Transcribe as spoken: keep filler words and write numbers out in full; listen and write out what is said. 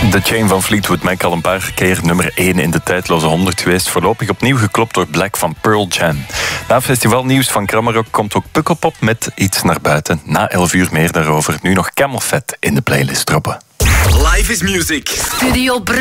The Chain van Fleetwood Mac al een paar keer nummer één in de tijdloze honderd geweest. Voorlopig opnieuw geklopt door Black van Pearl Jam. Na festivalnieuws van Krammerok komt ook Pukkelpop met iets naar buiten. Na elf uur meer daarover. Nu nog Camel Fat in de playlist droppen. Life is music. Studio